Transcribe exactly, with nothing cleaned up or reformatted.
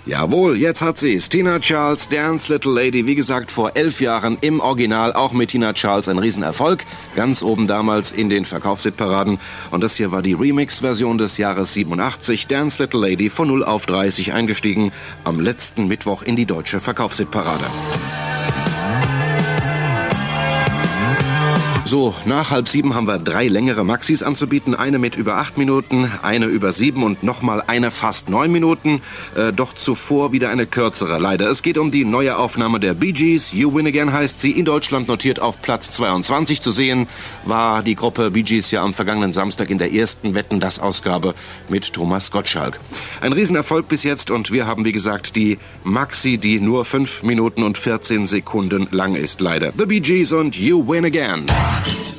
Jawohl, jetzt hat sie's. Tina Charles, Dance Little Lady, wie gesagt, vor elf Jahren im Original, auch mit Tina Charles ein Riesenerfolg. Ganz oben damals in den Verkaufshitparaden. Und das hier war die Remix-Version des Jahres siebenundachtzig. Dance Little Lady von null auf dreißig eingestiegen, am letzten Mittwoch in die deutsche Verkaufshitparade. So, nach halb sieben haben wir drei längere Maxis anzubieten. Eine mit über acht Minuten, eine über sieben und nochmal eine fast neun Minuten. Äh, doch zuvor wieder eine kürzere, leider. Es geht um die neue Aufnahme der Bee Gees. You Win Again heißt sie. In Deutschland notiert auf Platz zweiundzwanzig zu sehen. War die Gruppe Bee Gees ja am vergangenen Samstag in der ersten Wetten, das Ausgabe mit Thomas Gottschalk. Ein Riesenerfolg bis jetzt und wir haben, wie gesagt, die Maxi, die nur fünf Minuten und vierzehn Sekunden lang ist, leider. The Bee Gees und You Win Again.